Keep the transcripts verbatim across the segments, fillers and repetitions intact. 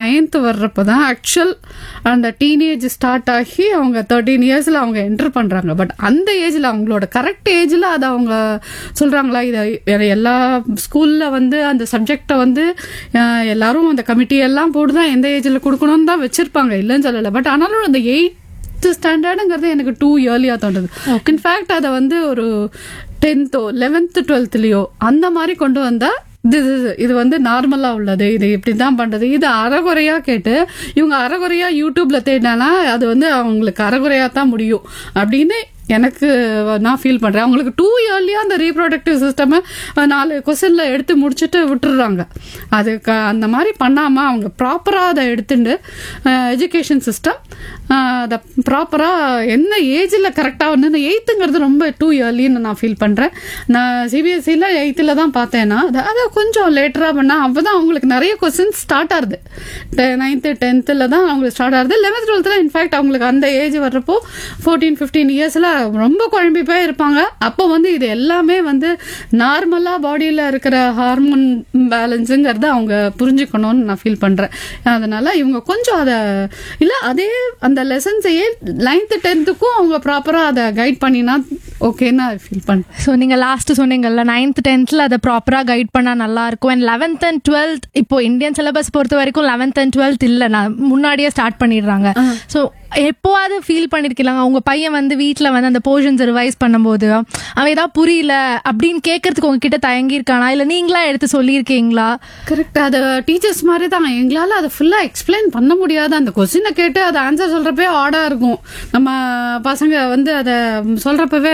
Ninth வர்றப்போ தான் actual அந்த டீனேஜ் ஸ்டார்ட் ஆகி அவங்க தேர்ட்டீன் இயர்ஸில் அவங்க என்டர் பண்ணுறாங்க. பட் அந்த ஏஜில் அவங்களோட கரெக்ட் ஏஜில் அதை அவங்க சொல்கிறாங்களா, இதை எல்லா ஸ்கூலில் வந்து அந்த சப்ஜெக்டை வந்து எல்லாரும் அந்த கமிட்டி எல்லாம் போட்டு தான் எந்த ஏஜில் கொடுக்கணும்னு தான் வச்சுருப்பாங்க, இல்லைன்னு சொல்லலை. பட் ஆனாலும் அந்த எயிட் ஸ்டாண்டர்டுங்கிறது எனக்கு டூ இயர்லியா தோணுது. இன்ஃபேக்ட் அதை வந்து ஒரு டென்த்தோ லெவன்த்து டுவெல்த்லயோ அந்த மாதிரி கொண்டு வந்தா இது இது வந்து நார்மலா உள்ளது, இது இப்படிதான் பண்றது, இது அறகுறையா கேட்டு இவங்க அறகுறையா யூடியூப்ல தேடினா அது வந்து அவங்களுக்கு அறகுறையா தான் முடியும் அப்படின்னு எனக்கு நான் ஃபீல் பண்றேன். அவங்களுக்கு டூ இயர்லியா அந்த ரீப்ரொடக்டிவ் சிஸ்டம் நாலு கொஸ்டின்ல எடுத்து முடிச்சுட்டு விட்டுடுறாங்க. அது அந்த மாதிரி பண்ணாம அவங்க ப்ராப்பரா அதை எடுத்துட்டு எஜுகேஷன் சிஸ்டம் அதை ப்ராப்பரா என்ன ஏஜ்ல கரெக்டா வந்து எயித்துங்கிறது ரொம்ப டூ இயர்லின்னு நான் ஃபீல் பண்றேன். நான் சிபிஎஸ்சியில் எயித்துல தான் பார்த்தேன்னா அதை கொஞ்சம் லேட்டரா பண்ணா அப்பதான் அவங்களுக்கு நிறைய கொஸ்டின்ஸ் ஸ்டார்ட் ஆகுது. நைன்த்து டென்த்தில் தான் அவங்களுக்கு ஸ்டார்ட் ஆகுது. லெவன்த் டுவெல்த்தில் இன்ஃபேக்ட் அவங்களுக்கு அந்த ஏஜ் வர்றப்போ ஃபோர்டீன் ஃபிஃப்டீன் இயர்ஸ்ல ரொம்ப குழம்பி போய் இருப்பாங்க. அப்போ வந்து இது எல்லாமே வந்து நார்மலா பாடியில இருக்கிற ஹார்மோன் பேலன்ஸுங்கிறத அவங்க புரிஞ்சுக்கணும்னு நான் ஃபீல் பண்றேன். அதனால இவங்க கொஞ்சம் அதை இல்ல அதே அந்த லெசன்ஸையே நைன்த் டென்த்துக்கும் அவங்க ப்ராப்பரா அதை கைட் பண்ணினா ஓகேன்னு ஃபீல் பண்றேன். ஸோ நீங்க லாஸ்ட் சொன்னீங்கல்ல நைன்த் டென்த்ல அதை ப்ராப்பரா கைட் பண்ணா நல்லா இருக்கும். அண்ட் லெவன்த் அண்ட் டுவெல்த் இப்போ இந்தியன் சிலபஸ் பொறுத்த வரைக்கும் லெவன்த் அண்ட் டுவெல்த் இல்ல, நான் முன்னாடியே ஸ்டார்ட் பண்ணிடுறாங்க. ஸோ எப்போவாது ஃபீல் பண்ணிருக்கலாம் உங்க பையன் வந்து வீட்டுல வந்து அந்த போர்ஷன்ஸ் ரிவைஸ் பண்ணும்போது அவன் ஏதாவது புரியல அப்படின்னு கேட்கறதுக்கு உங்ககிட்ட தயங்கி இருக்கானா, இல்ல நீங்களா எடுத்து சொல்லியிருக்கீங்களா? கரெக்ட், அது டீச்சர்ஸ் மாதிரி தான். எங்களால அதை ஃபுல்லா எக்ஸ்பிளைன் பண்ண முடியாது. அந்த கொஸ்டினை கேட்டு அதை ஆன்சர் சொல்றப்பே ஆடா இருக்கும். நம்ம பசங்க வந்து அதை சொல்றப்பவே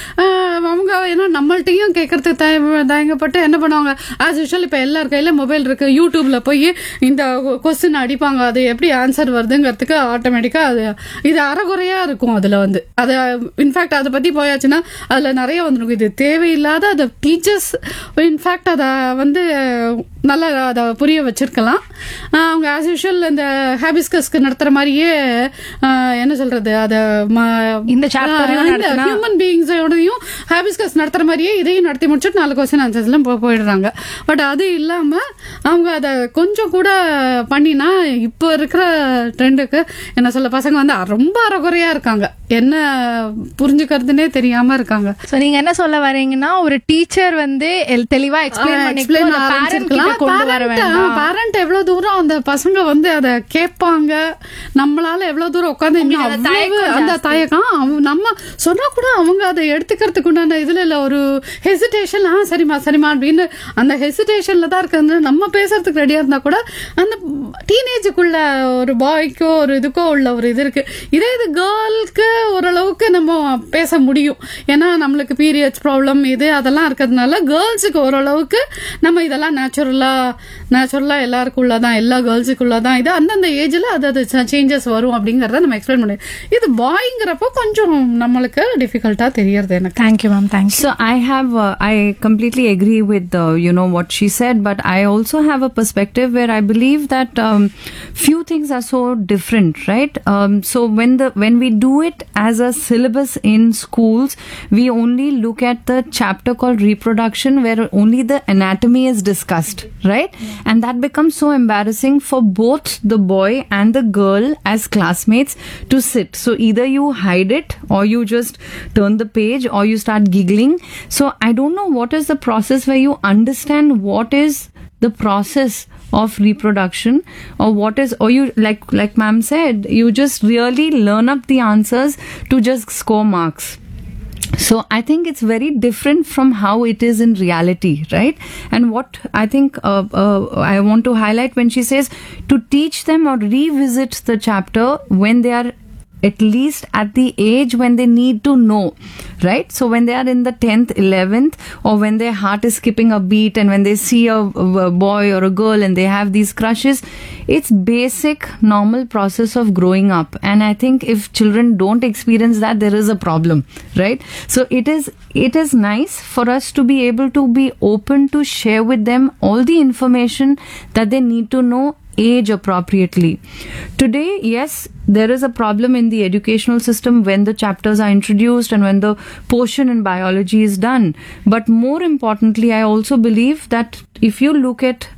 அவங்க ஏன்னா நம்மள்ட்டையும் கேட்கறதுக்கு தய தயங்கப்பட்டு என்ன பண்ணுவாங்க, ஆஸ் யூஷுவல் இப்ப எல்லார் கையில மொபைல் இருக்கு, யூடியூப்ல போய் இந்த கொஸ்டின் அடிப்பாங்க, அது எப்படி ஆன்சர் வருதுங்கிறதுக்கு ஆட்டோமேட்டிக்கா அது இது அறகுறையா இருக்கும். அதுல வந்து அது இன்ஃபேக்ட் அதை பத்தி போயாச்சுன்னா அதுல நிறைய வந்துருக்கும். இது தேவையில்லாத அதை டீச்சர்ஸ் இன்ஃபேக்ட் அதை வந்து நல்லா அதை புரிய வச்சிருக்கலாம். அவங்க ஆஸ் யூஷுவல் இந்த ஹாபிஸ்கஸ்க்கு நடத்துற மாதிரியே என்ன சொல்றது, அதை இந்த ஹியூமன் பீயிங்ஸோடையும் ஹாபிஸ்கஸ் நடத்துற மாதிரியே இதையும் நடத்தி முடிச்சுட்டு நாலு கொஸ்டின் ஆன்சர்ஸ் எல்லாம் போயிடுறாங்க. பட் அது இல்லாம அவங்க அதை கொஞ்சம் கூட பண்ணினா இப்போ இருக்கிற ட்ரெண்டுக்கு என்ன சொல்ல பசங்க வந்து ரொம்ப அறகுறையா இருக்காங்க, என்ன புரிஞ்சுக்கிறதுனே தெரியாம இருக்காங்க. சோ நீங்க என்ன சொல்ல வரீங்கன்னா ஒரு டீச்சர் வந்து தெளிவா எக்ஸ்பிளைன் ஆரம்பிச்சிருக்கலாம். பேரண்ட் எவ்வளவு தூரம் அந்த பசங்க வந்து அதை கேட்பாங்க, நம்மளால எவ்வளவு தூரம் உட்காந்து அந்த தயக்கம் நம்ம சொன்னா கூட அவங்க அதை எடுத்துக்கிறதுக்கு உண்டான இதுல இல்ல ஒரு ஹெசிடேஷன், ஆ சரிமா சரிமா அப்படின்னு அந்த ஹெசிடேஷன்ல தான் இருக்கு. நம்ம பேசுறதுக்கு ரெடியா இருந்தா கூட அந்த டீனேஜுக்குள்ள ஒரு பாய்க்கோ ஒரு இதுக்கோ உள்ள ஒரு இது இருக்கு. இதே இது கேர்ளுக்கு ஓரளவுக்கு நம்ம பேச முடியும், ஏன்னா நம்மளுக்கு பீரியட்ஸ் ப்ராப்ளம் இது அதெல்லாம் இருக்கிறதுனால கேர்ள்ஸுக்கு ஓரளவுக்கு நம்ம இதெல்லாம் நேச்சுரலா நேச்சுரலா எல்லாருக்கும் உள்ளதான், எல்லா கேர்ள்ஸுக்குள்ளதான் இது அந்தந்த ஏஜ்ல அது அது சேஞ்சஸ் வரும் அப்படிங்கறத நம்ம எக்ஸ்பிளைன் பண்ணி. இது பாய்ங்கிறப்போ கொஞ்சம் நம்மளுக்கு டிஃபிகல்ட்டா தெரியறது எனக்கு. Thank you ma'am, thank you. So I have, uh, I completely agree with uh, you know what she said, but I also have a perspective where I believe that um, few things are so different, right? Um, so when the when we do it as a syllabus in schools, we only look at the chapter called reproduction where only the anatomy is discussed, right? Yeah. And that becomes so embarrassing for both the boy and the girl as classmates to sit. So either you hide it or you just turn the page or you start giggling. So I don't know what is the process where you understand what is the process of reproduction, or what is, or you like like ma'am said, you just really learn up the answers to just score marks. So I think it's very different from how it is in reality, right? And what I think uh, uh, I want to highlight when she says to teach them or revisit the chapter when they are at least at the age when they need to know, right? So when they are in the tenth, eleventh, or when their heart is skipping a beat and when they see a, a boy or a girl and they have these crushes, it's basic normal process of growing up. And I think if children don't experience that, there is a problem, right? So it is it is nice for us to be able to be open to share with them all the information that they need to know age appropriately. Today, yes, there is a problem in the educational system when the chapters are introduced and when the portion in biology is done. But more importantly, I also believe that if you look at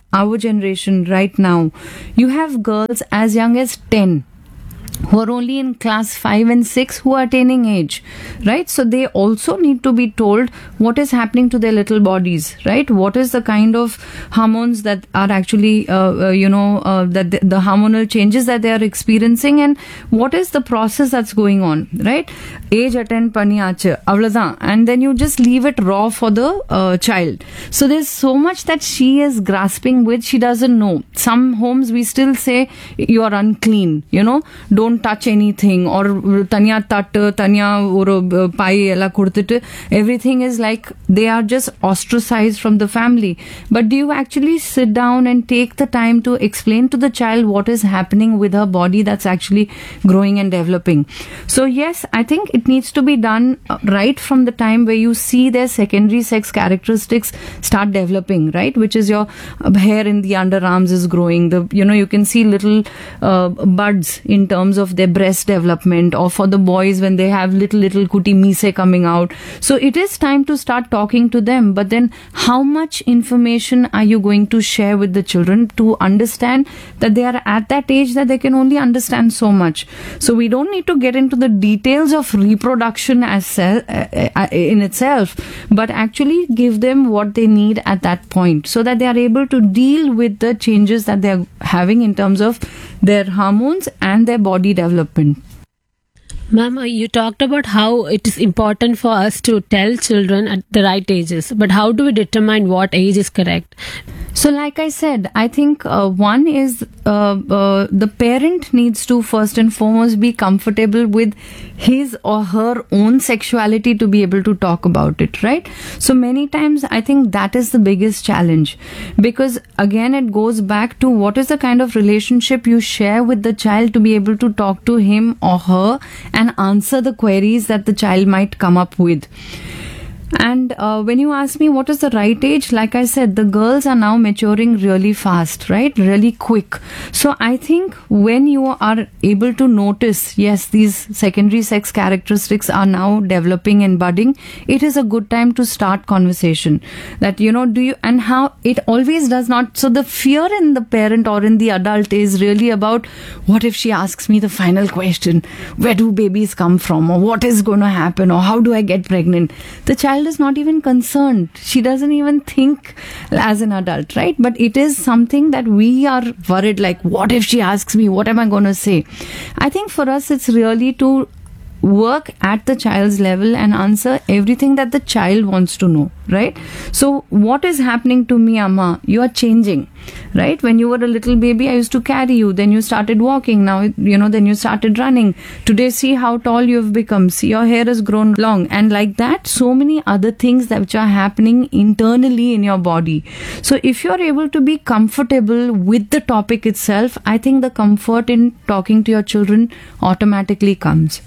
our generation right now, you have girls as young as ten who are only in class five and six who are attaining age, right? So they also need to be told what is happening to their little bodies, right? What is the kind of hormones that are actually, uh, uh, you know, uh, that the, the hormonal changes that they are experiencing, and what is the process that's going on, right? Age attend pani aachu, avladhan, and then you just leave it raw for the uh, child. So there's so much that she is grasping with, she doesn't know. Some homes we still say you are unclean, you know, don't touch anything, or tanya tattu, tanya oru pai ella kodutittu, everything is like they are just ostracized from the family. But do you actually sit down and take the time to explain to the child what is happening with her body that's actually growing and developing? So yes, I think it needs to be done right from the time where you see their secondary sex characteristics start developing, right? Which is your hair in the underarms is growing, the, you know, you can see little uh, buds in terms of their breast development, or for the boys when they have little little kuti mise coming out. So it is time to start talking to them. But then how much information are you going to share with the children to understand that they are at that age that they can only understand so much? So we don't need to get into the details of reproduction as se- uh, in itself, but actually give them what they need at that point, so that they are able to deal with the changes that they are having in terms of their hormones and their body development. Ma'am, you talked about how it is important for us to tell children at the right ages, but how do we determine what age is correct? So like I said, I think uh, one is uh, uh, the parent needs to first and foremost be comfortable with his or her own sexuality to be able to talk about it, right? So many times I think that is the biggest challenge, because again it goes back to what is the kind of relationship you share with the child to be able to talk to him or her and answer the queries that the child might come up with. And uh, when you ask me what is the right age, like I said, the girls are now maturing really fast, right? Really quick. So I think when you are able to notice, yes, these secondary sex characteristics are now developing and budding, it is a good time to start conversation. That, you know, do you, and how it always does not. So the fear in the parent or in the adult is really about, what if she asks me the final question? Where do babies come from? Or what is going to happen? Or how do I get pregnant? The child is not even concerned. She doesn't even think as an adult, right? But it is something that we are worried, like, what if she asks me, what am I going to say? I think for us it's really to work at the child's level and answer everything that the child wants to know, right? So what is happening to me, Amma? You are changing, right? When you were a little baby, I used to carry you, then you started walking, now, you know, then you started running. Today, see how tall you have become, see your hair has grown long, and like that, so many other things that which are happening internally in your body. So if you're able to be comfortable with the topic itself, I think the comfort in talking to your children automatically comes.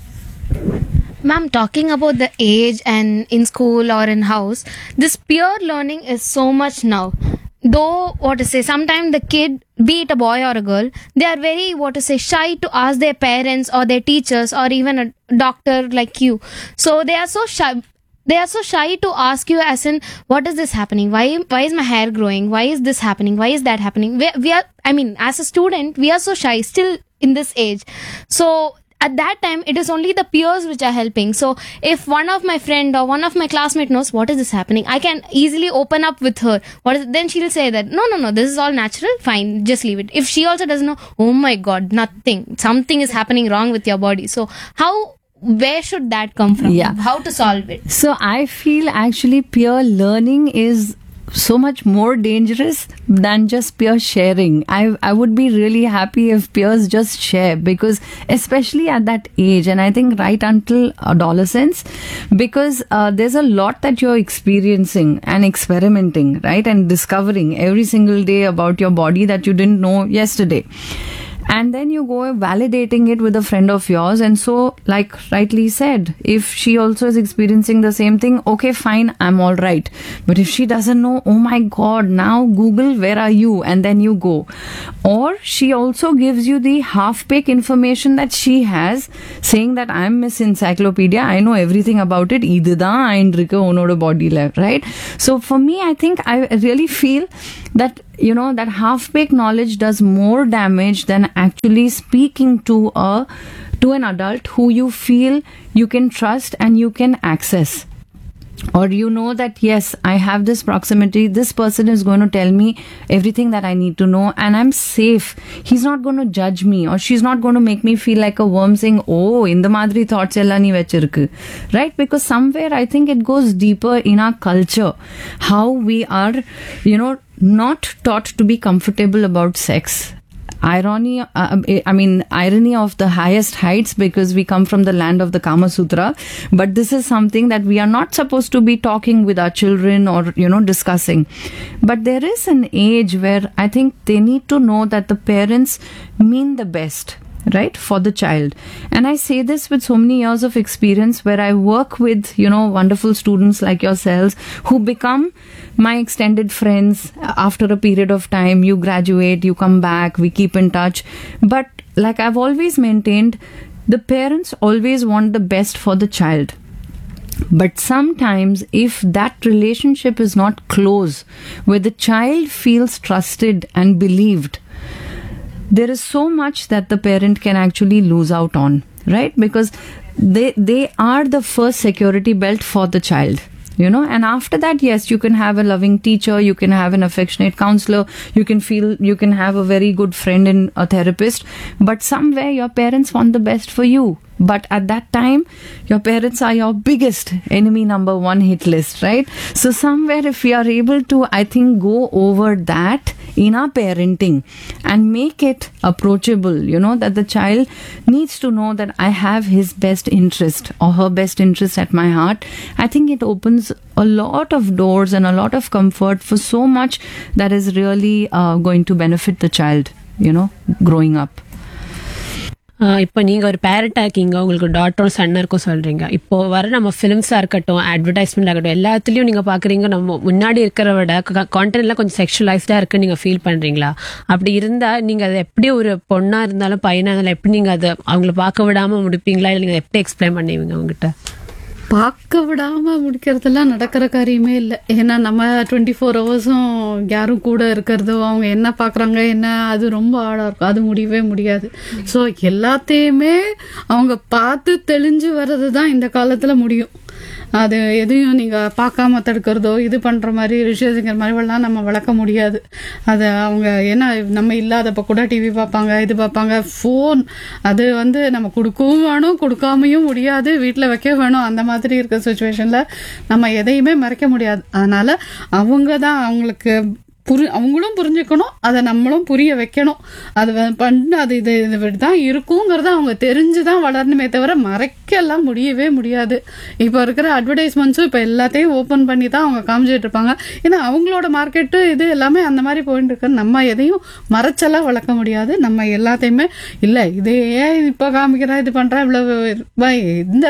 Ma'am, talking about the age and in school or in house, this peer learning is so much now. Though, what to say, sometimes the kid, be it a boy or a girl, they are very, what to say, shy to ask their parents or their teachers or even a doctor like you. So they are so shy. They are so shy to ask you as in, what is this happening? Why why is my hair growing? Why is this happening? Why is that happening? We, we are, I mean, as a student, we are so shy still in this age. So at that time, it is only the peers which are helping. So if one of my friend or one of my classmate knows what is this happening, I can easily open up with her. What is, then she'll say that, no, no, no, this is all natural. Fine, just leave it. If she also doesn't know, oh my God, nothing. Something is happening wrong with your body. So how, where should that come from? Yeah. How to solve it? So I feel actually peer learning is so much more dangerous than just peer sharing. I I would be really happy if peers just share, because especially at that age, and I think right until adolescence, because uh, there's a lot that you're experiencing and experimenting, right, and discovering every single day about your body that you didn't know yesterday. And then you go validating it with a friend of yours. And so, like rightly said, if she also is experiencing the same thing, okay, fine, I'm all right. But if she doesn't know, oh my God, now Google, where are you? And then you go. Or she also gives you the half-baked information that she has, saying that I'm Miss Encyclopedia, I know everything about it, idudha and body left, right? So for me, I think I really feel that, you know, that half-baked knowledge does more damage than actually speaking to a to an adult who you feel you can trust and you can access. Or you know that, yes, I have this proximity, this person is going to tell me everything that I need to know and I'm safe. He's not going to judge me, or she's not going to make me feel like a worm saying, oh, in the madri thoughts ella nee vechirukku. Right? Because somewhere I think it goes deeper in our culture, how we are, you know, not taught to be comfortable about sex. Irony, uh, I mean, irony of the highest heights, because we come from the land of the Kama Sutra, but this is something that we are not supposed to be talking with our children or, you know, discussing. But there is an age where I think they need to know that the parents mean the best, right, for the child. And I say this with so many years of experience where I work with, you know, wonderful students like yourselves who become my extended friends after a period of time. You graduate, you come back, we keep in touch. But like I've always maintained, the parents always want the best for the child. But sometimes if that relationship is not close, where the child feels trusted and believed, there is so much that the parent can actually lose out on, right? Because they they are the first security belt for the child, you know. And after that, yes, you can have a loving teacher, you can have an affectionate counselor, you can feel you can have a very good friend and a therapist, but somewhere your parents want the best for you. But at that time, your parents are your biggest enemy number one hit list, right? So somewhere if we are able to, I think, go over that in our parenting and make it approachable, you know, that the child needs to know that I have his best interest or her best interest at my heart, I think it opens a lot of doors and a lot of comfort for so much that is really uh, going to benefit the child, you know, growing up. இப்போ நீங்கள் ஒரு பேரண்டாக இருக்கீங்க, உங்களுக்கு டாட்டரும் சன்னும் இருக்கும் சொல்கிறீங்க. இப்போ வர நம்ம ஃபிலிம்ஸாக இருக்கட்டும், அட்வர்டைஸ்மெண்ட் ஆகட்டும், எல்லாத்துலேயும் நீங்கள் பார்க்குறீங்க நம்ம முன்னாடி இருக்கிற விட கான்டென்ட்லாம் கொஞ்சம் செக்ஷுவலைஸ்டாக இருக்குன்னு நீங்கள் ஃபீல் பண்ணுறீங்களா? அப்படி இருந்தால் நீங்கள் அதை எப்படி ஒரு பொண்ணாக இருந்தாலும் பையனாக இருந்தாலும் எப்படி நீங்கள் அதை அவங்கள பார்க்க விடாமல் முடிப்பீங்களா, இல்லை நீங்கள் எப்படி எக்ஸ்பிளைன் பண்ணுவீங்க அவங்ககிட்ட? பார்க்க விடாம முடிக்கிறதெல்லாம் நடக்கிற காரியமே இல்லை. ஏன்னா நம்ம டுவெண்ட்டி ஃபோர் ஹவர்ஸும் யாரும் கூட இருக்கிறதோ, அவங்க என்ன பார்க்குறாங்க என்ன, அது ரொம்ப ஆழம் இருக்கும், அது முடியவே முடியாது. ஸோ எல்லாத்தையுமே அவங்க பார்த்து தெளிஞ்சு வர்றது தான் இந்த காலத்தில் முடியும். அது எதையும் நீங்கள் பார்க்காம தடுக்கிறதோ இது பண்ணுற மாதிரி ரிஷியசிங்கிற மாதிரிலாம் நம்ம வளர்க்க முடியாது. அது அவங்க ஏன்னா நம்ம இல்லாதப்போ கூட டிவி பார்ப்பாங்க, இது பார்ப்பாங்க, ஃபோன் அது வந்து நம்ம கொடுக்கவும் வேணும் கொடுக்காமையும் முடியாது, வீட்டில் வைக்க வேணும். அந்த மாதிரி இருக்கிற சுச்சுவேஷனில் நம்ம எதையுமே மறைக்க முடியாது. அதனால் அவங்க தான் அவங்களுக்கு புரி அவங்களும் புரிஞ்சுக்கணும், அதை நம்மளும் புரிய வைக்கணும். அது பண்ணு அது இது இது தான் இருக்குங்கிறத அவங்க தெரிஞ்சு தான் வளரணுமே தவிர மறைக்கலாம் முடியவே முடியாது. இப்போ இருக்கிற அட்வர்டைஸ்மெண்ட்ஸும் இப்போ எல்லாத்தையும் ஓப்பன் பண்ணி தான் அவங்க காமிச்சிட்டு இருப்பாங்க. ஏன்னா அவங்களோட மார்க்கெட்டு இது எல்லாமே அந்த மாதிரி போயிட்டு இருக்கு. நம்ம எதையும் மறைச்செல்லாம் வளர்க்க முடியாது. நம்ம எல்லாத்தையுமே இல்லை இதே ஏன் இப்போ காமிக்கிறேன் இது பண்ணுறேன் இவ்வளவு இந்த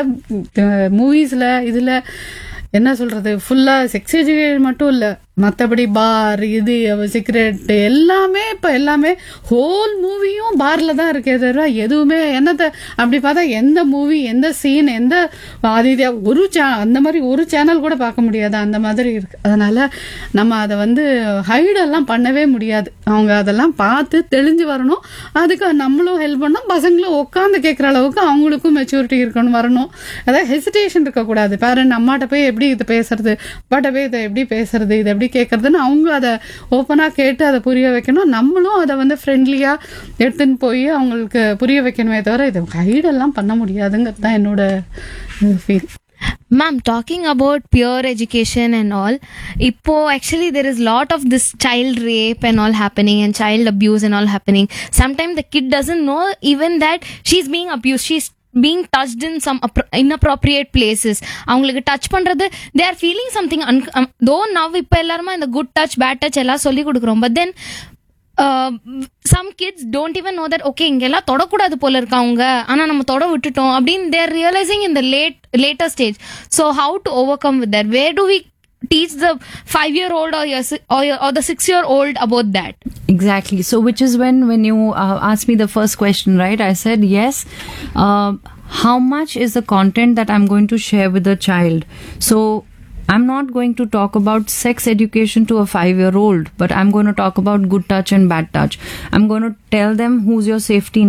மூவிஸில் இதில் என்ன சொல்கிறது, ஃபுல்லாக செக்ஸ் எஜுகேஷன் மட்டும் இல்லை, மற்றபடி பார் இது சிகரெட் எல்லாமே இப்போ எல்லாமே ஹோல் மூவியும் பாரில் தான் இருக்கே தவிர எதுவுமே என்னத்தை அப்படி பார்த்தா எந்த மூவி எந்த சீன் எந்த அது ஒரு சே அந்த மாதிரி ஒரு சேனல் கூட பார்க்க முடியாது, அந்த மாதிரி இருக்கு. அதனால நம்ம அதை வந்து ஹைடெல்லாம் பண்ணவே முடியாது. அவங்க அதெல்லாம் பார்த்து தெளிஞ்சு வரணும். அதுக்கு நம்மளும் ஹெல்ப் பண்ணணும். பசங்களும் உட்காந்து கேட்குற அளவுக்கு அவங்களுக்கும் மெச்சூரிட்டி இருக்கணும் வரணும். அதாவது ஹெசிடேஷன் இருக்கக்கூடாது. பேரண்ட் அம்மாட்ட போய் எப்படி இதை பேசுறது, அப்பாட்ட போய் இதை எப்படி பேசுறது, இதை எப்படி கேட்கறதுன்னு அவங்க அதை ஓப்பனா கேட்டு அதை புரிய வைக்கணும். நம்மளும் அதை வந்து ஃப்ரெண்ட்லியா எடுத்துன்னு போய் அவங்களுக்கு புரிய வைக்கணுமே தவிர இதை கைடெல்லாம் பண்ண முடியாதுங்கிறது தான் என்னோட feel. Ma'am, talking about peer education and all, ipo actually there is lot of this child rape and all happening and child abuse and all happening. Sometimes the kid doesn't know even that she's being abused, she's being touched in some inappropriate places. அவங்களுக்கு touch பண்றது they are feeling something un- um, though now இப்ப எல்லாரும் இந்த good touch bad touch எல்லாம் சொல்லி கொடுக்குறோம். But then uh, some kids don't even know that okay இங்கெல்லாம் தொடக்கூடாது போல இருக்காங்க, ஆனா நம்ம தொட விட்டுட்டோம் அப்படின்னு they are realizing in the late later stage. So how to overcome with that? Where do we teach the five year old or your, or, your, or the six year old about that? Exactly. So which is when when you uh, asked me the first question, right? I said yes. Uh, how much is the content that I'm going to share with the child? So I'm not going to talk about sex education to a five year old, but I'm going to talk about good touch and bad touch. I'm going to tell them who's your safety